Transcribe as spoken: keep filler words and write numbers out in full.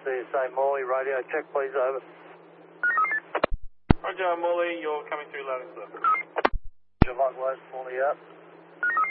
C S A Morley, radio check please, over. Roger, Morley, you're coming through loud and clear. Likewise, Morley out.